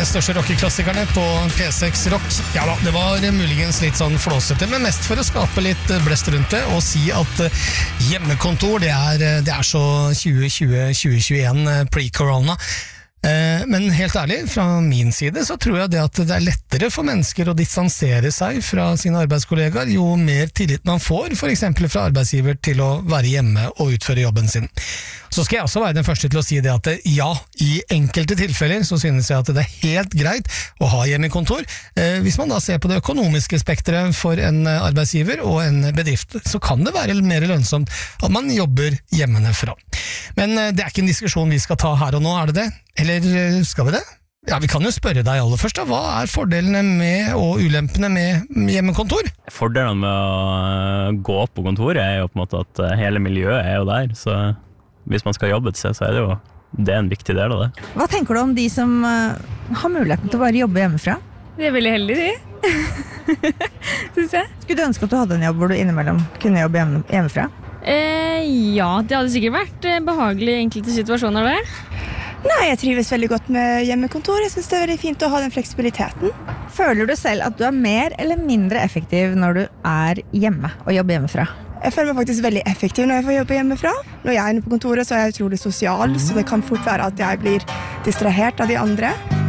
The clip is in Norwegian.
største rockeklassikerne på P6 Rock. Ja da, det var muligens litt sånn flåsete, men mest for å skape litt blest rundt det, og si at hjemmekontor, det er så 2020-2021 pre-corona. Men helt ærlig, fra min side så tror jeg det at det er lettere for mennesker å distansere seg fra sine arbeidskollegaer, jo mer tillit man får, for eksempel fra arbeidsgiver, til å være hjemme og utføre jobben sin. Så skal jeg også være den første til å si det at ja, i enkelte tilfeller så synes jeg at det er helt greit å ha hjemmekontor. Hvis man da ser på det økonomiske spektret for en arbeidsgiver og en bedrift, så kan det være mer lønnsomt at man jobber hjemmefra. Men det er ikke en diskusjon vi skal ta her og nå, er det det? Eller skal vi det? Ja, vi kan jo spørre deg aller først da. Hva er fordelene med og ulempene med hjemmekontor? Fordelene med å gå på kontoret er jo på en måte at hele miljøet er jo der, så hvis man skal jobbe til seg, så er det en viktig del av det. Hva tenker du om de som har muligheten til å bare jobbe hjemmefra? De er veldig heldige, synes jeg. Skulle du ønske at du hadde en jobb hvor du innimellom kunne jobbe hjemmefra? Ja, det hadde sikkert vært behagelig i enkelte situasjoner det. Nei, jeg trives veldig godt med hjemmekontor. Jeg synes det er veldig fint å ha den fleksibiliteten. Føler du selv at du er mer eller mindre effektiv når du er hjemme og jobber hjemmefra? Jeg føler meg faktisk veldig effektiv når jeg får jobbe hjemmefra. Når jeg er inne på kontoret så er jeg utrolig sosial, så det kan fort være at jeg blir distrahert av de andre.